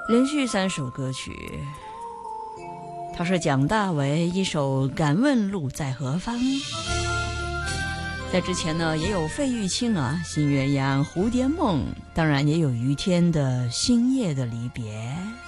连续3首歌曲，他是蒋大为一首《敢问路在何方》。在之前呢，也有费玉清啊，《新鸳鸯蝴蝶梦》，当然也有于天的《星夜的离别》。